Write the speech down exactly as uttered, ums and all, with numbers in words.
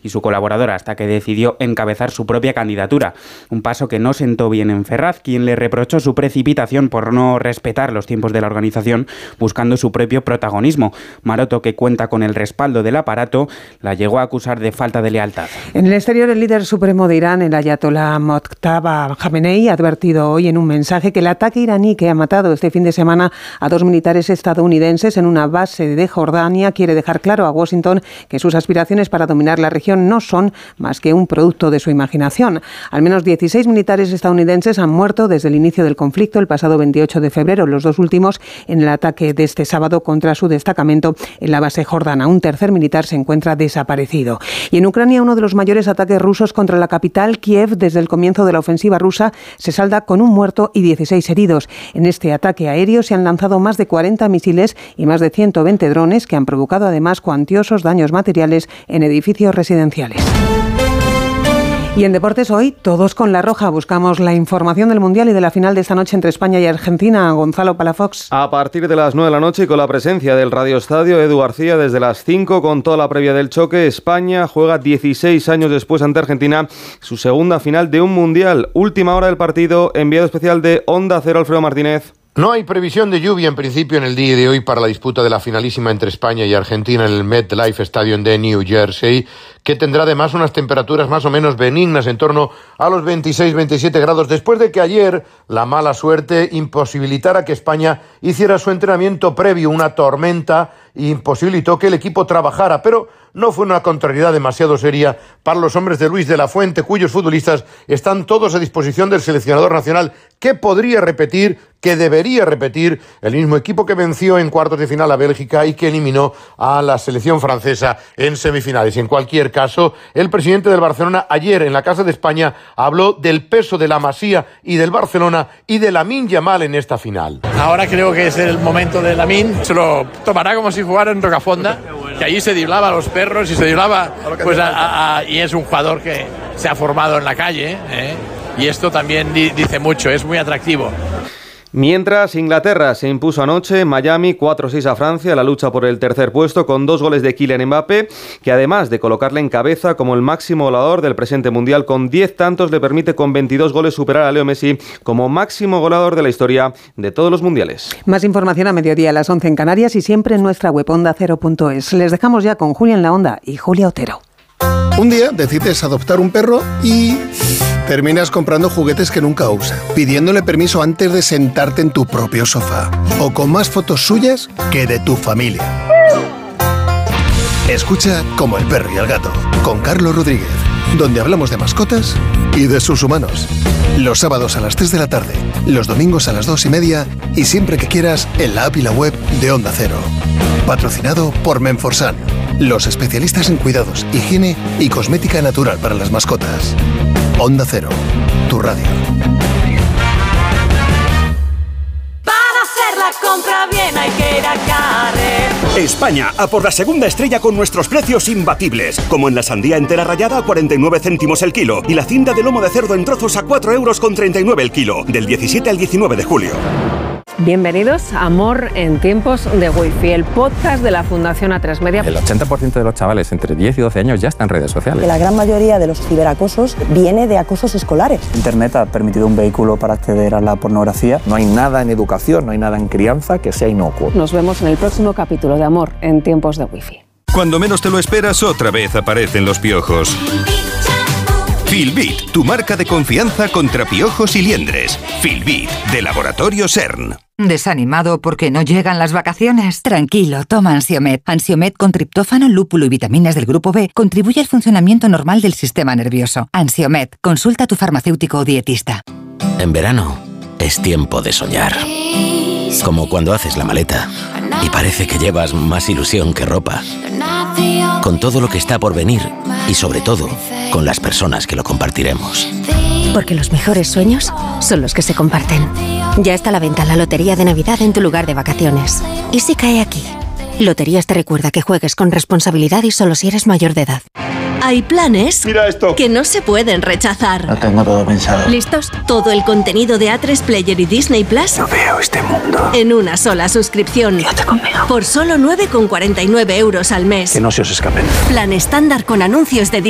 y su colaboradora hasta que decidió encabezar su propia candidatura. Un paso que no sentó bien en Ferraz, quien le reprochó su precipitación por no respetar los tiempos de la organización, buscando su propio protagonismo. Maroto, que cuenta con el respaldo del aparato, la llegó a acusar de falta de lealtad. En el exterior, el líder supremo de Irán, el ayatolá Mojtaba Khamenei, ha advertido hoy en un mensaje que el ataque iraní que ha matado este fin de semana a dos militares estadounidenses en una base de Jordania quiere dejar claro a Washington que sus aspiraciones para dominar la región no son más que un producto de su imaginación. Al menos dieciséis militares estadounidenses han muerto desde el inicio del conflicto el pasado veintiocho de febrero, los dos últimos en el ataque de este sábado contra su destacamento en la base jordana. Un tercer militar se encuentra desaparecido. Y en Ucrania, uno de los mayores ataques rusos contra la capital, Kiev, desde el comienzo de la ofensiva rusa, se salda con un muerto y dieciséis heridos. En este ataque aéreo se han lanzado más de cuarenta misiles y más de ciento veinte drones que han provocado además cuantiosos daños materiales en edificios residenciales. Y en deportes hoy, todos con La Roja. Buscamos la información del Mundial y de la final de esta noche entre España y Argentina. Gonzalo Palafox. A partir de las nueve de la noche y con la presencia del Radio Estadio, Edu García, desde las cinco con toda la previa del choque. España juega dieciséis años después ante Argentina su segunda final de un Mundial. Última hora del partido, enviado especial de Onda Cero, Alfredo Martínez. No hay previsión de lluvia en principio en el día de hoy para la disputa de la finalísima entre España y Argentina en el MetLife Stadium de New Jersey, que tendrá además unas temperaturas más o menos benignas en torno a los veintiséis veintisiete grados, después de que ayer la mala suerte imposibilitara que España hiciera su entrenamiento previo. Una tormenta imposibilitó que el equipo trabajara, pero no fue una contrariedad demasiado seria para los hombres de Luis de la Fuente, cuyos futbolistas están todos a disposición del seleccionador nacional, que podría repetir, que debería repetir, el mismo equipo que venció en cuartos de final a Bélgica y que eliminó a la selección francesa en semifinales. En cualquier caso, el presidente del Barcelona ayer en la Casa de España habló del peso de la Masía y del Barcelona y de Lamine Yamal en esta final. Ahora creo que es el momento de Lamine, se lo tomará como si jugara en Rocafonda, que allí se diblaba a los perros y se diblaba, pues a, a, a, y es un jugador que se ha formado en la calle, ¿eh? Y esto también di, dice mucho, es muy atractivo. Mientras, Inglaterra se impuso anoche, Miami cuatro seis a Francia, la lucha por el tercer puesto con dos goles de Kylian Mbappé, que además de colocarle en cabeza como el máximo goleador del presente mundial con diez tantos, le permite con veintidós goles superar a Leo Messi como máximo goleador de la historia de todos los mundiales. Más información a mediodía a las once en Canarias y siempre en nuestra web onda cero punto es. Les dejamos ya con Julia en la Onda y Julia Otero. Un día decides adoptar un perro y terminas comprando juguetes que nunca usa, pidiéndole permiso antes de sentarte en tu propio sofá, o con más fotos suyas que de tu familia. Escucha Como el perro y el gato, con Carlos Rodríguez, donde hablamos de mascotas y de sus humanos. Los sábados a las tres de la tarde, los domingos a las dos y media y siempre que quieras en la app y la web de Onda Cero. Patrocinado por Menforsan, los especialistas en cuidados, higiene y cosmética natural para las mascotas. Onda Cero, tu radio. Para hacer la compra bien hay que ir a Carrer. España, a por la segunda estrella con nuestros precios imbatibles. Como en la sandía entera rallada a cuarenta y nueve céntimos el kilo y la cinta de lomo de cerdo en trozos a cuatro euros con treinta y nueve el kilo. Del diecisiete al diecinueve de julio. Bienvenidos a Amor en tiempos de Wi-Fi, el podcast de la Fundación A tres Media. El ochenta por ciento de los chavales entre diez y doce años ya están en redes sociales. Que la gran mayoría de los ciberacosos viene de acosos escolares. Internet ha permitido un vehículo para acceder a la pornografía. No hay nada en educación, no hay nada en crianza que sea inocuo. Nos vemos en el próximo capítulo de Amor en tiempos de Wi-Fi. Cuando menos te lo esperas, otra vez aparecen los piojos. Filbit, tu marca de confianza contra piojos y liendres. Filbit, de Laboratorio CERN. ¿Desanimado porque no llegan las vacaciones? Tranquilo, toma Ansiomed. Ansiomed con triptófano, lúpulo y vitaminas del grupo B contribuye al funcionamiento normal del sistema nervioso. Ansiomed, consulta a tu farmacéutico o dietista. En verano es tiempo de soñar. Como cuando haces la maleta y parece que llevas más ilusión que ropa. Con todo lo que está por venir y sobre todo con las personas que lo compartiremos. Porque los mejores sueños son los que se comparten. Ya está a la venta la Lotería de Navidad en tu lugar de vacaciones. ¿Y si cae aquí? Loterías te recuerda que juegues con responsabilidad y solo si eres mayor de edad. Hay planes Mira esto. que no se pueden rechazar. Lo tengo todo pensado. ¿Listos? Todo el contenido de A tres Player y Disney Plus. No veo este mundo. En una sola suscripción. Quédate conmigo. Por solo nueve con cuarenta y nueve euros al mes. Que no se os escapen. Plan estándar con anuncios de Disney.